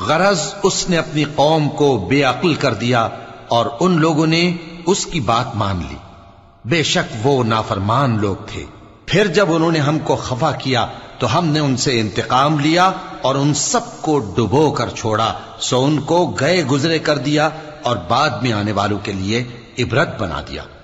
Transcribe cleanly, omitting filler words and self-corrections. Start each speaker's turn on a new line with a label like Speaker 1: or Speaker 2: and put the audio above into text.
Speaker 1: गरज उसने अपनी कौम को बेअक्ल कर दिया और उन लोगों ने उसकी बात मान ली। बेशक वो नाफरमान लोग थे। फिर जब उन्होंने हमको खफा किया तो हमने उनसे इंतकाम लिया और उन सबको डुबो कर छोड़ा, सो उनको गए गुजरे कर दिया और बाद में आने वालों के लिए इबरत बना दिया।